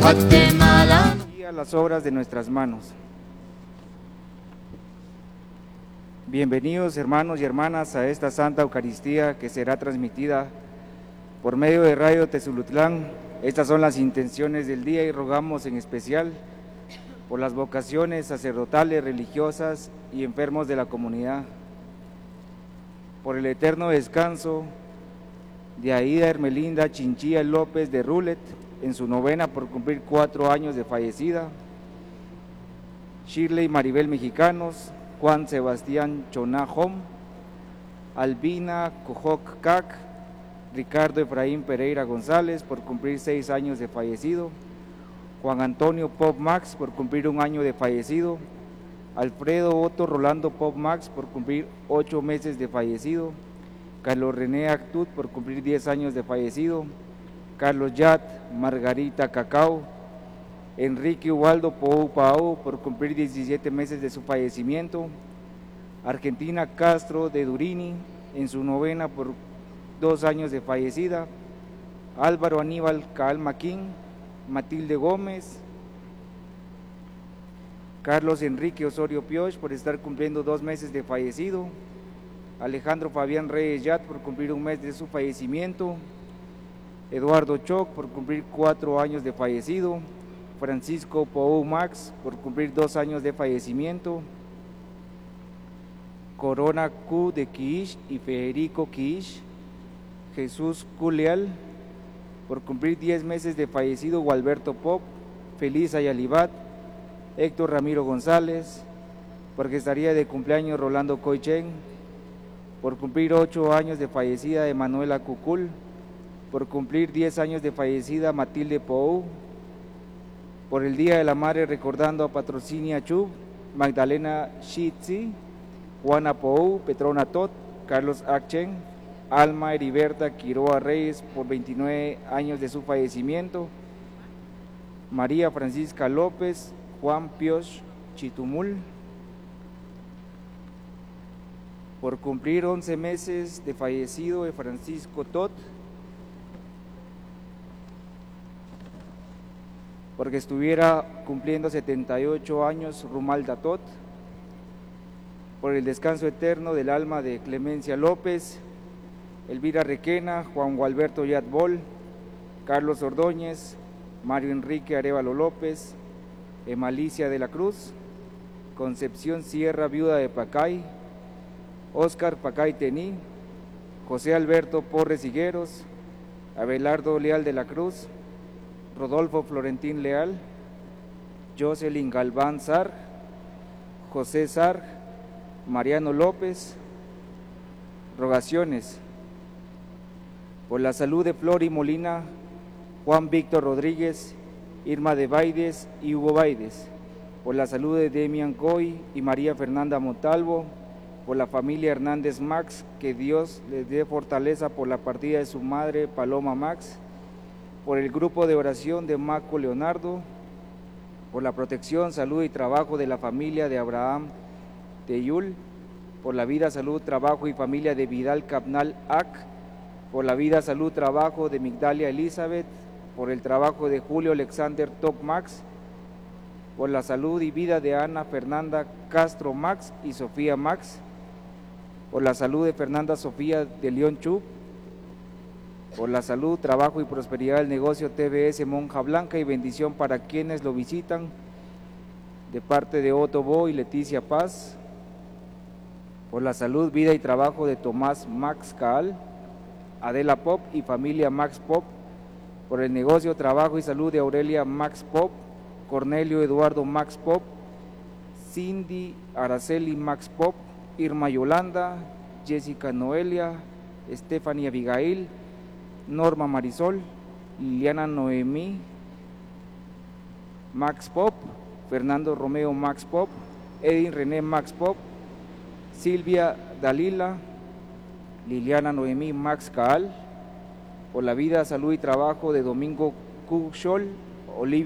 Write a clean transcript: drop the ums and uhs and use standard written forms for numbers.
Guatemala. Y a las obras de nuestras manos. Bienvenidos hermanos y hermanas a esta Santa Eucaristía que será transmitida por medio de Radio Tezulutlán. Estas son las intenciones del día y rogamos en especial por las vocaciones sacerdotales, religiosas y enfermos de la comunidad, por el eterno descanso de Aida Hermelinda Chinchilla López de Rulet, en su novena por cumplir 4 años de fallecida, Shirley Maribel Mexicanos, Juan Sebastián Chonajom, Albina Cojoc Cac, Ricardo Efraín Pereira González por cumplir 6 años de fallecido, Juan Antonio Pop Max por cumplir 1 año de fallecido, Alfredo Otto Rolando Pop Max por cumplir 8 meses de fallecido, Carlos René Actut por cumplir 10 años de fallecido, Carlos Yat, Margarita Cacao, Enrique Ubaldo Pou Pau por cumplir 17 meses de su fallecimiento, Argentina Castro de Durini en su novena por 2 años de fallecida, Álvaro Aníbal Caal Maquín, Matilde Gómez, Carlos Enrique Osorio Pioch por estar cumpliendo 2 meses de fallecido, Alejandro Fabián Reyes Yat por cumplir 1 mes de su fallecimiento, Eduardo Choc por cumplir 4 años de fallecido, Francisco Pou Max por cumplir 2 años de fallecimiento, Corona Q de Quish y Federico Quish, Jesús Culeal por cumplir 10 meses de fallecido, Gualberto Pop, Feliz Ayalibat, Héctor Ramiro González, porque estaría de cumpleaños Rolando Coichen, por cumplir 8 años de fallecida Emanuela Cucul, por cumplir 10 años de fallecida Matilde Pou, por el Día de la Madre recordando a Patrocinia Chub, Magdalena Shitzi, Juana Pou, Petrona Tot, Carlos Achen, Alma Heriberta Quiroa Reyes por 29 años de su fallecimiento, María Francisca López, Juan Pioch Chitumul, por cumplir 11 meses de fallecido de Francisco Tot, porque estuviera cumpliendo 78 años Rumalda Tot, por el descanso eterno del alma de Clemencia López, Elvira Requena, Juan Gualberto Yatbol, Carlos Ordóñez, Mario Enrique Arévalo López, Emalicia de la Cruz, Concepción Sierra Viuda de Pacay, Óscar Pacay Tení, José Alberto Porres Higueros, Abelardo Leal de la Cruz, Rodolfo Florentín Leal, Jocelyn Galván Sar, José Sar, Mariano López. Rogaciones por la salud de Flori Molina, Juan Víctor Rodríguez, Irma de Baides y Hugo Baides, por la salud de Demian Coy y María Fernanda Montalvo, por la familia Hernández Max, que Dios les dé fortaleza por la partida de su madre Paloma Max, por el grupo de oración de Maco Leonardo, por la protección, salud y trabajo de la familia de Abraham Teyul, por la vida, salud, trabajo y familia de Vidal Capnal Ac, por la vida, salud, trabajo de Migdalia Elizabeth, por el trabajo de Julio Alexander Toc Max, por la salud y vida de Ana Fernanda Castro Max y Sofía Max, por la salud de Fernanda Sofía de León Chub, por la salud, trabajo y prosperidad del negocio TBS Monja Blanca y bendición para quienes lo visitan, de parte de Otto Bo y Leticia Paz, por la salud, vida y trabajo de Tomás Max Caal, Adela Pop y familia Max Pop, por el negocio, trabajo y salud de Aurelia Max Pop, Cornelio Eduardo Max Pop, Cindy Araceli Max Pop, Irma Yolanda, Jessica Noelia, Stephanie Abigail, Norma Marisol, Liliana Noemí Max Pop, Fernando Romeo Max Pop, Edin René Max Pop, Silvia Dalila, Liliana Noemí Max Caal, por la vida, salud y trabajo de Domingo Cuxol, Olivia